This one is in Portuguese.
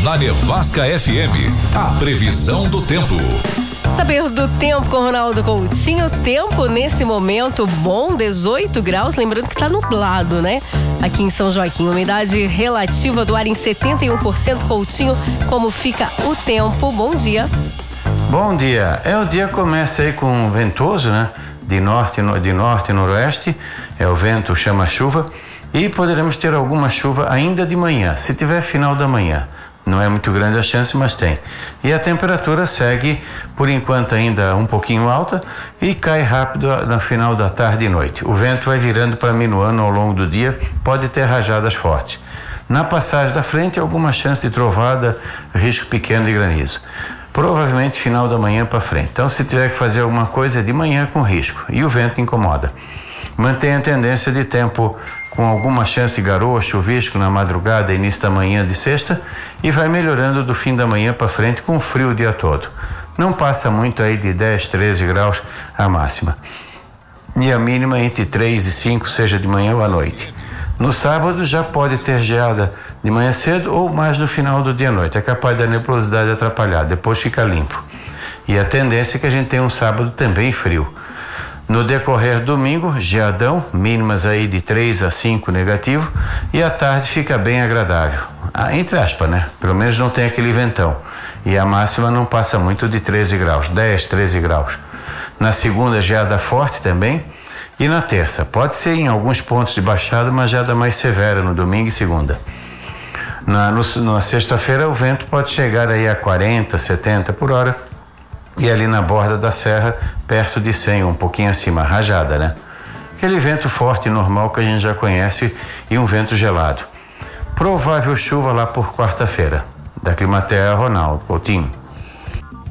Na Nevasca FM, a previsão do tempo. Saber do tempo com Ronaldo Coutinho. Tempo nesse momento bom, 18 graus. Lembrando que tá nublado, né? Aqui em São Joaquim, umidade relativa do ar em 71%. Coutinho, como fica o tempo? Bom dia. Bom dia. O dia começa aí com ventoso, né? De norte e noroeste. O vento chama chuva e poderemos ter alguma chuva ainda de manhã, se tiver final da manhã. Não é muito grande a chance, mas tem. E a temperatura segue, por enquanto, ainda um pouquinho alta e cai rápido no final da tarde e noite. O vento vai virando para minuano ao longo do dia, pode ter rajadas fortes. Na passagem da frente, alguma chance de trovada, risco pequeno de granizo. Provavelmente final da manhã para frente. Então, se tiver que fazer alguma coisa, de manhã com risco. E o vento incomoda. Mantém a tendência de tempo com alguma chance de garoa, chuvisco na madrugada e início da manhã de sexta e vai melhorando do fim da manhã para frente com frio o dia todo. Não passa muito aí de 10, 13 graus a máxima. E a mínima entre 3 e 5, seja de manhã ou à noite. No sábado já pode ter geada de manhã cedo ou mais no final do dia à noite. É capaz da nebulosidade atrapalhar, depois fica limpo. E a tendência é que a gente tenha um sábado também frio. No decorrer do domingo, geadão, mínimas aí de 3 a 5 negativo, e à tarde fica bem agradável. Entre aspas, né? Pelo menos não tem aquele ventão. E a máxima não passa muito de 13 graus, 10, 13 graus. Na segunda, geada forte também. E na terça, pode ser em alguns pontos de baixada, mas geada mais severa no domingo e segunda. Na sexta-feira, o vento pode chegar aí a 40, 70 por hora. E ali na borda da serra, perto de 100, um pouquinho acima, rajada, né? Aquele vento forte normal que a gente já conhece e um vento gelado. Provável chuva lá por quarta-feira. Da Climaterra, Ronaldo Coutinho.